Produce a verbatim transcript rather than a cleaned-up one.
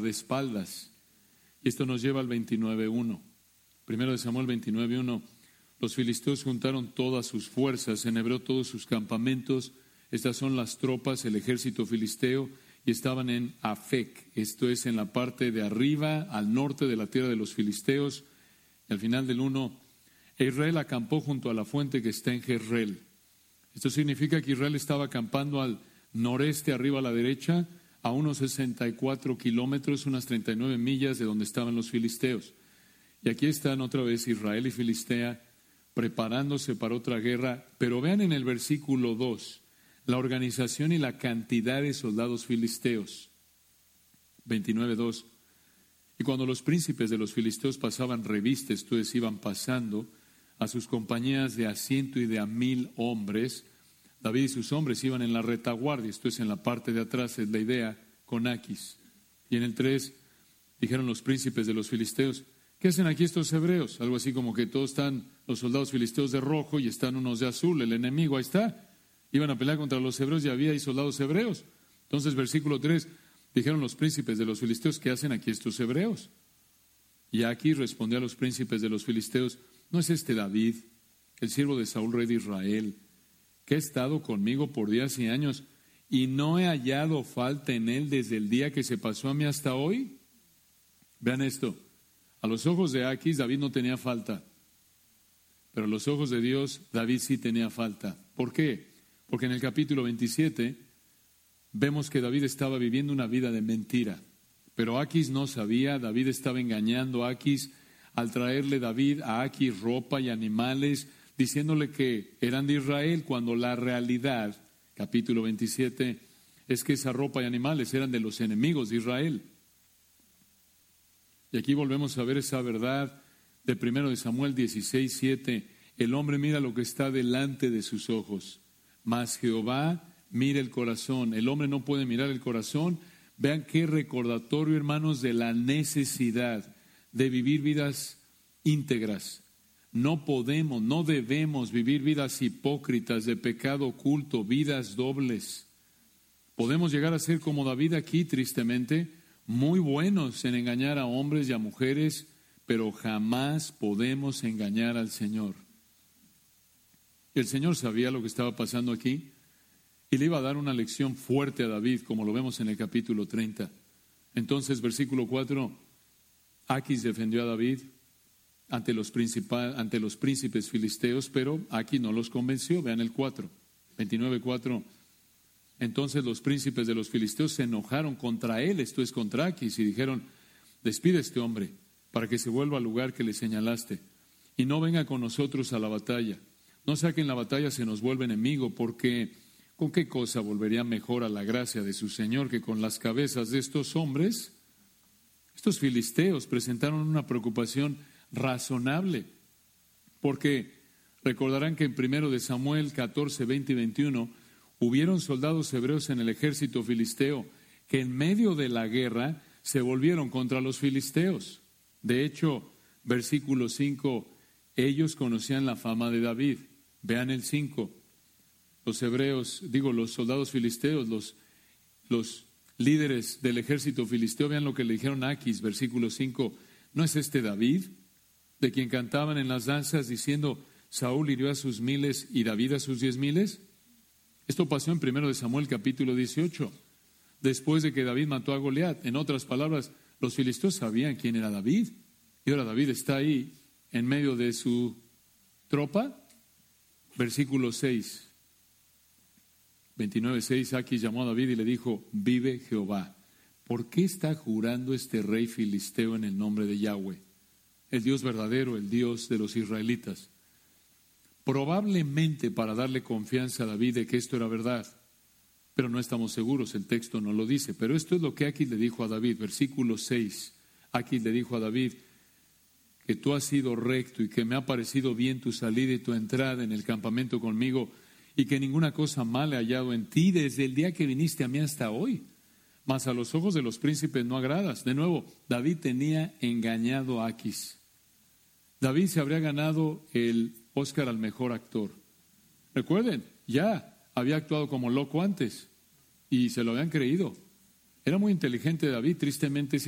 guardaespaldas. Y esto nos lleva al veintinueve uno. Primero de Samuel veintinueve uno. Los filisteos juntaron todas sus fuerzas, en hebreo todos sus campamentos. Estas son las tropas, el ejército filisteo, y estaban en Afec. Esto es en la parte de arriba, al norte de la tierra de los filisteos. Y al final del uno, Israel acampó junto a la fuente que está en Jezreel. Esto significa que Israel estaba acampando al noreste, arriba a la derecha, a unos sesenta y cuatro kilómetros, unas treinta y nueve millas de donde estaban los filisteos. Y aquí están otra vez Israel y Filistea preparándose para otra guerra. Pero vean en el versículo dos, la organización y la cantidad de soldados filisteos. veintinueve dos. Y cuando los príncipes de los filisteos pasaban revista, esto es, iban pasando a sus compañías de a ciento y de a mil hombres, David y sus hombres iban en la retaguardia, esto es, en la parte de atrás, es la idea, con Aquis. Y en el tres, dijeron los príncipes de los filisteos, ¿qué hacen aquí estos hebreos? Algo así como que todos están los soldados filisteos de rojo y están unos de azul, el enemigo ahí está. Iban a pelear contra los hebreos y había ahí soldados hebreos. Entonces, versículo tres, dijeron los príncipes de los filisteos, ¿qué hacen aquí estos hebreos? Y aquí respondió a los príncipes de los filisteos, ¿no es este David, el siervo de Saúl, rey de Israel, que ha estado conmigo por días y años, y no he hallado falta en él desde el día que se pasó a mí hasta hoy? Vean esto, a los ojos de Aquis David no tenía falta, pero a los ojos de Dios David sí tenía falta. ¿Por qué? Porque en el capítulo veintisiete vemos que David estaba viviendo una vida de mentira, pero Aquis no sabía. David estaba engañando a Aquis al traerle David a Aquis ropa y animales, diciéndole que eran de Israel, cuando la realidad, capítulo veintisiete, es que esa ropa y animales eran de los enemigos de Israel. Y aquí volvemos a ver esa verdad de primero de Samuel dieciséis, siete. El hombre mira lo que está delante de sus ojos, mas Jehová mira el corazón. El hombre no puede mirar el corazón. Vean qué recordatorio, hermanos, de la necesidad de vivir vidas íntegras. No podemos, no debemos vivir vidas hipócritas, de pecado oculto, vidas dobles. Podemos llegar a ser como David aquí, tristemente, muy buenos en engañar a hombres y a mujeres, pero jamás podemos engañar al Señor. El Señor sabía lo que estaba pasando aquí y le iba a dar una lección fuerte a David, como lo vemos en el capítulo treinta. Entonces, versículo cuatro, Aquis defendió a David ante los, principal, ante los príncipes filisteos, pero Aquis no los convenció. Vean el cuatro, veintinueve cuatro. Entonces los príncipes de los filisteos se enojaron contra él, esto es, contra Aquis, y dijeron, despide a este hombre para que se vuelva al lugar que le señalaste y no venga con nosotros a la batalla. No sea que en la batalla se nos vuelva enemigo, porque ¿con qué cosa volvería mejor a la gracia de su Señor que con las cabezas de estos hombres? Estos filisteos presentaron una preocupación razonable, porque recordarán que en primero de Samuel catorce, veinte y veintiuno hubieron soldados hebreos en el ejército filisteo que en medio de la guerra se volvieron contra los filisteos. De hecho, versículo cinco, ellos conocían la fama de David. Vean el cinco. Los hebreos, digo, los soldados filisteos, los, los líderes del ejército filisteo, vean lo que le dijeron a Aquis, versículo cinco. ¿No es este David, de quien cantaban en las danzas diciendo, Saúl hirió a sus miles y David a sus diez miles? Esto pasó en primero de Samuel capítulo dieciocho, después de que David mató a Goliat. En otras palabras, los filisteos sabían quién era David, y ahora David está ahí en medio de su tropa. Versículo seis, veintinueve seis, Aquis llamó a David y le dijo, vive Jehová, ¿por qué está jurando este rey filisteo en el nombre de Yahweh, el Dios verdadero, el Dios de los israelitas? Probablemente para darle confianza a David de que esto era verdad, pero no estamos seguros, el texto no lo dice. Pero esto es lo que Aquis le dijo a David, versículo seis. Aquis le dijo a David, que tú has sido recto y que me ha parecido bien tu salida y tu entrada en el campamento conmigo, y que ninguna cosa mala he hallado en ti desde el día que viniste a mí hasta hoy. Mas a los ojos de los príncipes no agradas. De nuevo, David tenía engañado a Aquis. David se habría ganado el Oscar al mejor actor. Recuerden, ya había actuado como loco antes y se lo habían creído. Era muy inteligente David, tristemente